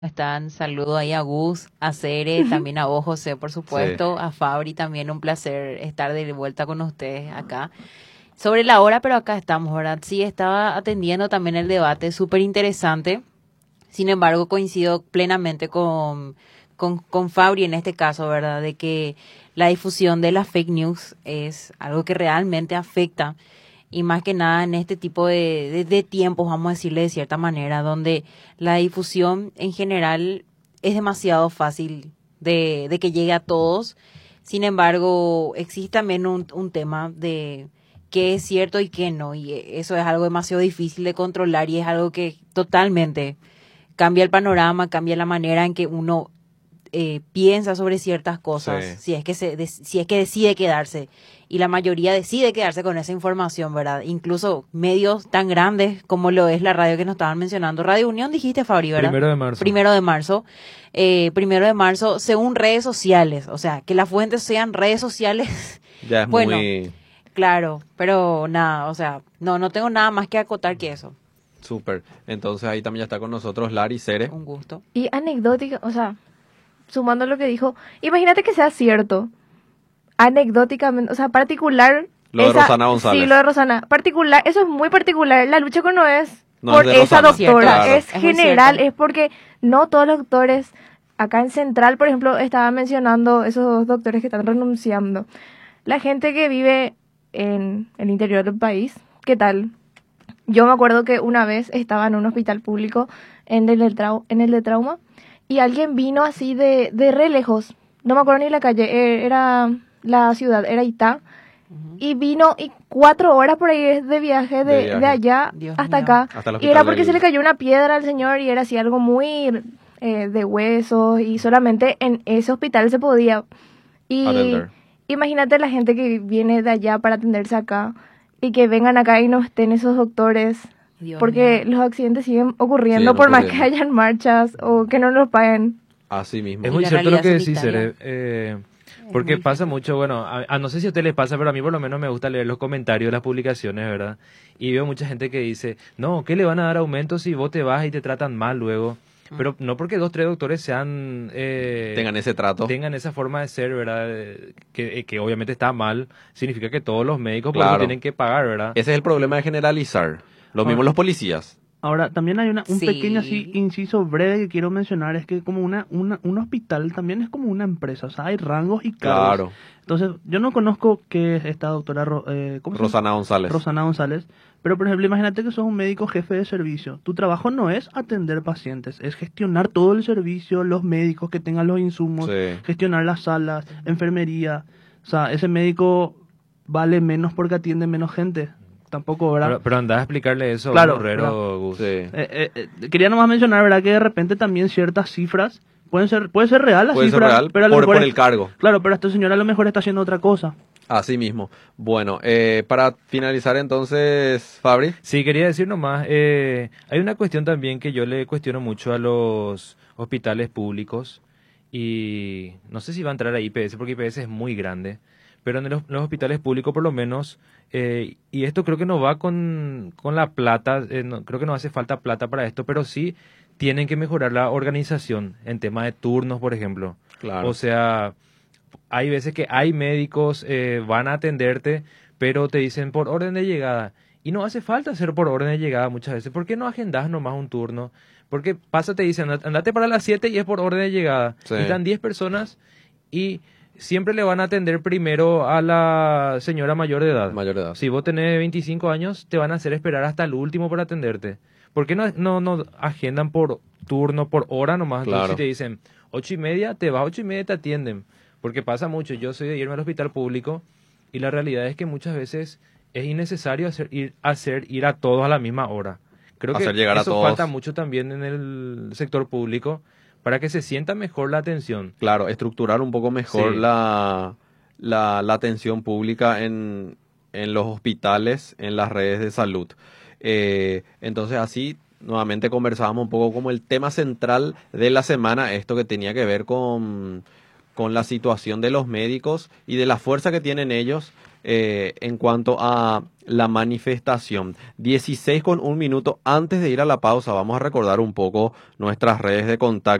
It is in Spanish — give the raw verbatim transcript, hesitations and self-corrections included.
Están, saludo ahí a Gus, a Cere, también a vos, José, por Sí. supuesto, a Fabri, también un placer estar de vuelta con ustedes acá. Sobre la hora, pero acá estamos, ¿verdad? Sí, estaba atendiendo también el debate, súper interesante. Sin embargo, coincido plenamente con, con, con Fabri en este caso, ¿verdad? De que la difusión de las fake news es algo que realmente afecta y más que nada en este tipo de, de, de tiempos, vamos a decirle de cierta manera, donde la difusión en general es demasiado fácil de, de que llegue a todos. Sin embargo, existe también un, un tema de qué es cierto y qué no, y eso es algo demasiado difícil de controlar y es algo que totalmente cambia el panorama, cambia la manera en que uno eh, piensa sobre ciertas cosas, Sí. si es que se, de- si es que decide quedarse y la mayoría decide quedarse con esa información, ¿verdad? Incluso medios tan grandes como lo es la radio que nos estaban mencionando, Radio Unión dijiste, Fabri, ¿verdad? Primero de marzo. Primero de marzo, eh, primero de marzo, según redes sociales, o sea, que las fuentes sean redes sociales, Ya es bueno, muy claro, pero nada, o sea, no, no tengo nada más que acotar que eso. súper. Entonces ahí también ya está con nosotros Lari Cere. Un gusto. Y anecdótica, o sea, sumando lo que dijo, imagínate que sea cierto, anecdóticamente, o sea, particular. Lo de esa- Rosana González. Sí, lo de Rosana. Particular, eso es muy particular. La lucha con no es No por es de esa Rosana. doctora, Claro. es Es muy general, cierto. es porque no todos los doctores, acá en Central, por ejemplo, estaba mencionando esos doctores que están renunciando. La gente que vive en el interior del país, ¿qué tal? Yo me acuerdo que una vez estaba en un hospital público en el de, trau- en el de trauma y alguien vino así de, de re lejos, no me acuerdo ni la calle, eh, era la ciudad, era Itá, Ujú. y vino y cuatro horas por ahí de viaje De de, viaje. de allá Dios hasta mío. acá. Hasta el Y era hospital porque del- se le cayó una piedra al señor y era así algo muy eh, de huesos y solamente en ese hospital se podía. Y Atender. imagínate la gente que viene de allá para atenderse acá y que vengan acá y no estén esos doctores. Dios Porque mío. los accidentes siguen ocurriendo Siguen por más que ocurriendo. hayan marchas o que no los paguen. Así mismo. Es Y muy la cierto lo realidad que decís, sanitaria. Cere, eh, Es porque muy pasa difícil. mucho, bueno, a, a no sé si a usted les pasa, pero a mí por lo menos me gusta leer los comentarios de las publicaciones, ¿verdad? Y veo mucha gente que dice, no, ¿qué le van a dar aumento si vos te vas y te tratan mal luego? Mm. Pero no porque dos, tres doctores sean... eh, Tengan ese trato. tengan esa forma de ser, ¿verdad? Eh, Que, eh, que obviamente está mal, significa que todos los médicos por eso Claro. tienen que pagar, ¿verdad? Ese es el problema de generalizar. Lo mismo Ahora- los policías. Ahora, también hay una, un Sí. pequeño así, inciso breve que quiero mencionar, es que como una, una, un hospital también es como una empresa, o sea, hay rangos y cargos. Claro. Entonces, yo no conozco qué es esta doctora Ro- eh, ¿cómo se llama? Rosana González. Rosana González, pero por ejemplo, imagínate que sos un médico jefe de servicio. Tu trabajo no es atender pacientes, es gestionar todo el servicio, los médicos que tengan los insumos, Sí. gestionar las salas, enfermería. O sea, ese médico vale menos porque atiende menos gente. Tampoco, ¿verdad? Pero, pero andá a explicarle eso Claro, a un herrero, Gus. Sí. Eh, eh, eh, quería nomás mencionar, ¿verdad? Que de repente también ciertas cifras pueden ser, puede ser real la Puede ser cifra, real pero a lo por, mejor por es- el cargo. Claro, pero esta señora a lo mejor está haciendo otra cosa. Así mismo. Bueno, eh, para finalizar entonces, Fabri. Sí, quería decir nomás, eh, hay una cuestión también que yo le cuestiono mucho a los hospitales públicos y no sé si va a entrar a I P S porque I P S es muy grande, pero en los, los hospitales públicos por lo menos, eh, y esto creo que no va con, con la plata, eh, no- creo que no hace falta plata para esto, pero sí tienen que mejorar la organización en tema de turnos, por ejemplo. Claro. O sea, hay veces que hay médicos, eh, van a atenderte, pero te dicen por orden de llegada. Y no hace falta hacer por orden de llegada muchas veces. ¿Por qué no agendas nomás un turno? Porque pasa, te dicen, andate para las siete y es por orden de llegada. Sí. Y están diez personas y siempre le van a atender primero a la señora mayor de edad. Mayor de edad. Si vos tenés veinticinco años, te van a hacer esperar hasta el último para atenderte. ¿Por qué no, no, no agendan por turno, por hora nomás? Entonces, Claro. si te dicen ocho y media, te vas ocho y media y te atienden. Porque pasa mucho. Yo soy de irme al hospital público y la realidad es que muchas veces es innecesario hacer ir, hacer ir a todos a la misma hora. Creo Hacer que llegar a eso todos. falta mucho también en el sector público para que se sienta mejor la atención. Claro, estructurar un poco mejor Sí. la, la, la atención pública en, en los hospitales, en las redes de salud. Eh, entonces así, nuevamente conversábamos un poco como el tema central de la semana, esto que tenía que ver con, con la situación de los médicos y de la fuerza que tienen ellos eh, en cuanto a la manifestación. dieciséis con un minuto antes de ir a la pausa, vamos a recordar un poco nuestras redes de contacto.